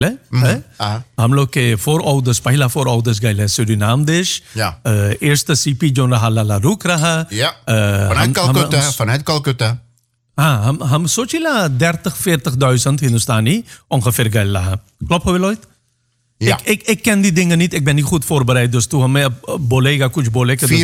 हम लोग के फोरआउटर्स पहला फोरआउटर्स गए है सूरीनाम देश eerste CP जो halala रुक रहा vanuit Calcutta. हम सोचिला 30-40.000 Hindustani ongeveer gए रहा. Klopt wel ooit? Ja. Ik ken die dingen niet. Ik ben niet goed voorbereid. Dus toen me bolega kuch bolega. 34.000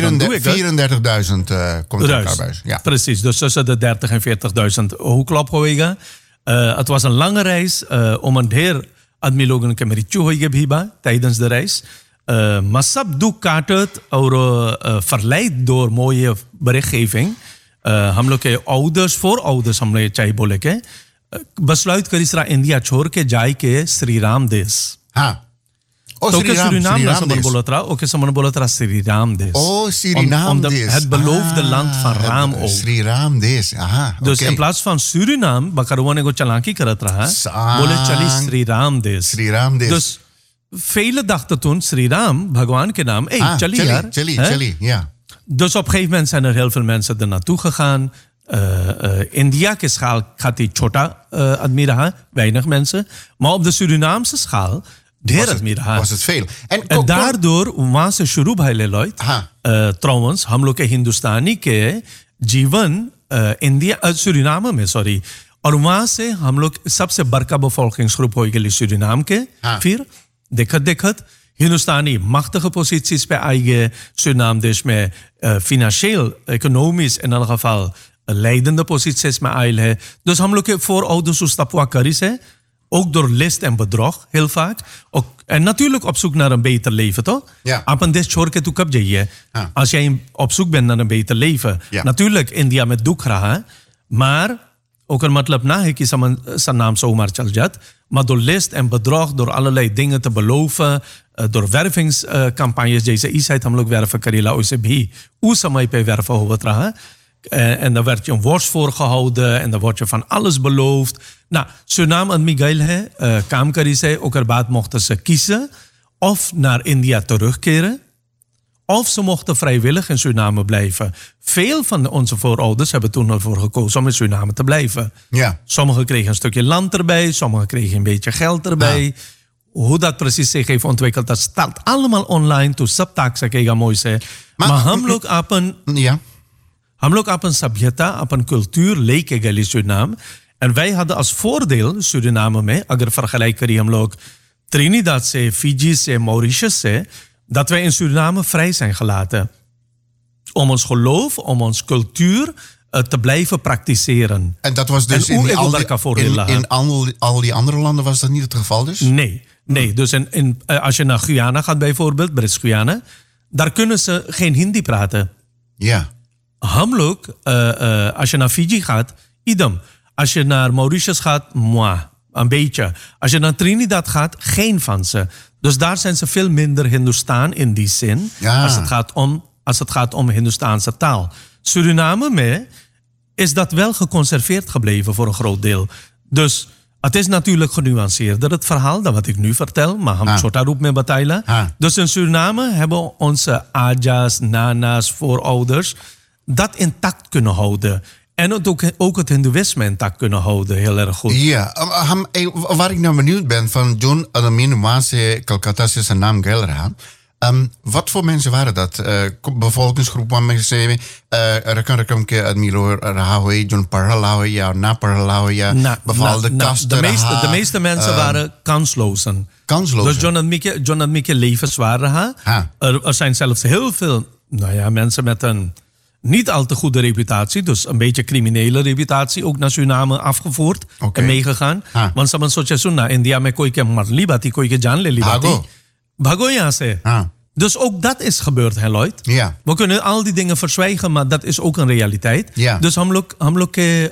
komt er bij. Ja. Precies. Dus tussen de 30 en 40.000. Hoe klopt hoega? Het was een lange reis. Om een heer admilogen kemerichu hoega bhiba tijdens de reis. Maar sab doek kaartet verleid door mooie berichtgeving. हम लोग के ouders voorouders हम लोग चाहिए बोले के besluit करी सरा इंडिया छोड़ के जाए के श्री राम देश. हाँ. Ook Suriname na saman bolotra, ook saman bolotra Suriname des. Suriname des. Het beloofde land van Raam ook. Suriname des. Aha. Dus in plaats van Suriname, bakaruane go chalanki karat raha, bole chali Suriname des. Suriname des. Dus vele dachten toen Suriname, Bhagwan ke naam, chali yaar. Chali, ja. Dus op een gegeven moment zijn er heel veel mensen er naartoe gegaan. India के schaal gaat die chota आदमी रहा, weinig mensen. Maar op de Surinaamse schaal was het veel. En daardoor वहाँ से शुरू भइले Lloyd. trouwens हम लोग के हिंदुस्तानी के जीवन इंडिया सूरीनाम में सॉरी और वहाँ से हम लोग सबसे बड़का bevolkingsgroep हो गई सूरीनाम के. फिर देखत Hindustani machtige posities bij eigen Suriname dus met financieel, economisch in elk geval leidende posities met eigen. Dus हम लोग के voorouders उस tapwa करी से ook door list en bedrog heel vaak. Ook, en natuurlijk op zoek naar een beter leven, toch? Ja. Apan des छोड़ के तू कब जाइए? Als jij op zoek bent naar een beter leven. Ja. Natuurlijk India met दुख रहा, maar ook een मतलब ना है कि zijn naam zomaar चल जात. Maar door list en bedrog, door allerlei dingen te beloven, door wervingscampagnes जैसे इस साइड हम लोग werven करेला वैसे भी उस समय पे werven होवत रहा. En dan werd je een worst voorgehouden en dan wordt je van alles beloofd. Nou, Suriname en Miguel काम करी से ओकर बाद mochten ze kiezen of naar India terugkeren of ze mochten vrijwillig in Suriname blijven. Veel van onze voorouders hebben toen ervoor gekozen om in Suriname te blijven. Ja. Sommigen kregen een stukje land erbij, sommigen kregen een beetje geld erbij. Ja. Hoe dat precies zich heeft ontwikkeld, dat staat allemaal online. Toen subtak se kega mooi se. Maar हम लोग अपन हम लोग अपन सभ्यता, अपन cultuur लेके गए Suriname. En wij hadden als voordeel Suriname में, अगर vergelijk करी हम लोग Trinidad से, Fiji से, Mauritius से, dat wij in Suriname vrij zijn gelaten. Om ons geloof, om ons cultuur te blijven praktiseren. En dat was dus in al die andere landen was dat niet het geval dus? Nee. Dus als je naar Guyana gaat bijvoorbeeld, Brits-Guyana, daar kunnen ze geen Hindi praten. Ja. हम लोग als je naar Fiji gaat, idem. Als je naar Mauritius gaat, een beetje. Als je naar Trinidad gaat, geen van ze. Dus daar zijn ze veel minder Hindustaan in die zin. Ja. Als het gaat om Hindustaanse taal. Suriname mee is dat wel geconserveerd gebleven voor een groot deel. Dus het is natuurlijk genuanceerder het verhaal dan wat ik nu vertel. Maar ham chota roep me bataila. Dus in Suriname hebben onze aja's, nana's, voorouders dat intact kunnen houden. En ook het hindoeïsme intact kunnen houden, heel erg goed. Ja, waar ik nou benieuwd ben, van John Adamin Wase Calcutta is zijn naam Gelra. Wat voor mensen waren dat? Bevolkingsgroep waar mensen zeggen, rekam ke admiro rahoe, John Paralawe, ja, na Paralawe, ja, bepaalde kasten. De meeste mensen waren kanslozen. Dus John had Mieke levenswaardig. Er zijn zelfs heel veel mensen met een niet al te goede reputatie, dus een beetje criminele reputatie, ook naar Suriname afgevoerd en meegegaan. Want saman soche na India में कोई के मर ली बाती कोई के जान ले ली बाती भागो यहाँ से. Dus ook dat is gebeurd, hè, Lloyd. Ja. We kunnen al die dingen verzwijgen, maar dat is ook een realiteit. Ja. Dus हम लोग के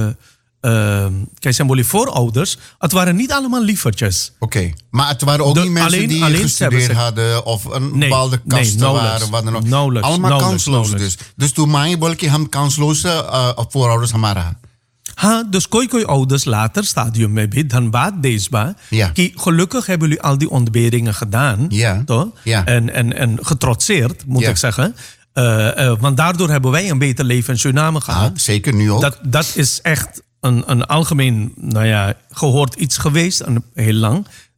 कैसे बोली voorouders, het waren niet allemaal lievertjes. Oké. Maar het waren ook niet mensen die gestudeerd hadden of een bepaalde kasten waren. Wat dan ook. Allemaal kansloos dus. Dus toen mij bolke hem kansloze voorouders hamara. Dus kooi ouders later stadium mee bij Dhanbad Desba. Die gelukkig hebben jullie al die ontberingen gedaan. Ja. Toch? Ja. En getrotseerd, moet ik zeggen. Want daardoor hebben wij een beter leven in Suriname gehad. Zeker nu ook. Dat is echt een algemeen gehoord iets geweest, heel lang.